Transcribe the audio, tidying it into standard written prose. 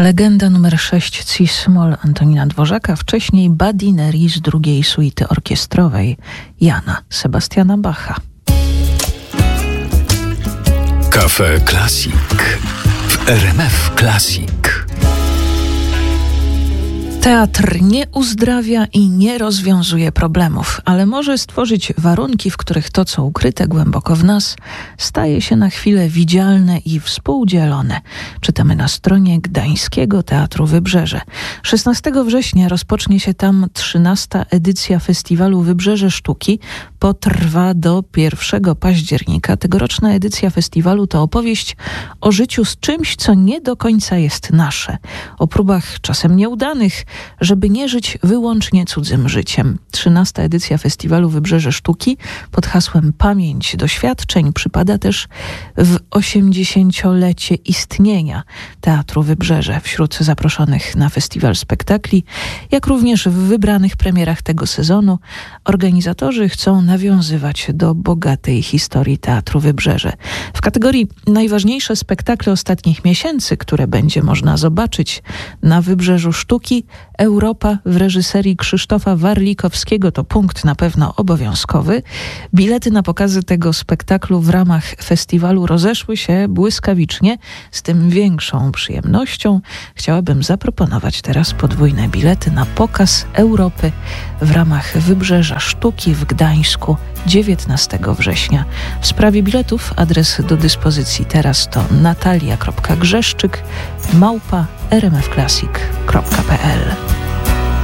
Legenda numer 6 C-Moll Antonina Dworzaka, wcześniej Badineri z drugiej suity orkiestrowej Jana Sebastiana Bacha. Cafe Classic w RMF Classic. Teatr nie uzdrawia i nie rozwiązuje problemów, ale może stworzyć warunki, w których to, co ukryte głęboko w nas, staje się na chwilę widzialne i współdzielone. Czytamy na stronie Gdańskiego Teatru Wybrzeże. 16 września rozpocznie się tam 13. edycja festiwalu Wybrzeże Sztuki. Potrwa do 1 października. Tegoroczna edycja festiwalu to opowieść o życiu z czymś, co nie do końca jest nasze. O próbach czasem nieudanych, żeby nie żyć wyłącznie cudzym życiem. 13. edycja festiwalu Wybrzeże Sztuki pod hasłem Pamięć doświadczeń przypada też w 80-lecie istnienia Teatru Wybrzeże. Wśród zaproszonych na festiwal spektakli, jak również w wybranych premierach tego sezonu, organizatorzy chcą nawiązywać do bogatej historii Teatru Wybrzeże. W kategorii najważniejsze spektakle ostatnich miesięcy, które będzie można zobaczyć na Wybrzeżu Sztuki, Europa w reżyserii Krzysztofa Warlikowskiego to punkt na pewno obowiązkowy. Bilety na pokazy tego spektaklu w ramach festiwalu rozeszły się błyskawicznie. Z tym większą przyjemnością chciałabym zaproponować teraz podwójne bilety na pokaz Europy w ramach Wybrzeża Sztuki w Gdańsku 19 września. W sprawie biletów adres do dyspozycji teraz to natalia.grzeszczyk@rmfclassic.pl.